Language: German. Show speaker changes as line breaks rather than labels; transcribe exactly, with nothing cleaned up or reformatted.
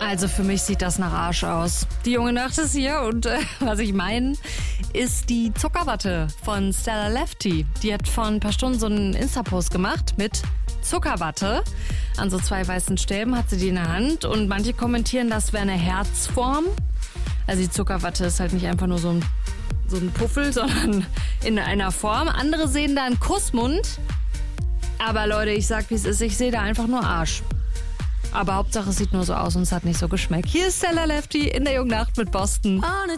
Also für mich sieht das nach Arsch aus. Die junge Nacht ist hier und äh, was ich meine, ist die Zuckerwatte von Stella Lefty. Die hat vor ein paar Stunden so einen Insta-Post gemacht mit Zuckerwatte. An so zwei weißen Stäben hat sie die in der Hand und manche kommentieren, das wäre eine Herzform. Also die Zuckerwatte ist halt nicht einfach nur so ein, so ein Puffel, sondern in einer Form. Andere sehen da einen Kussmund. Aber Leute, ich sag, wie es ist, ich sehe da einfach nur Arsch. Aber Hauptsache es sieht nur so aus und es hat nicht so geschmeckt. Hier ist Stella Lefty in der jungen Nacht mit Boston.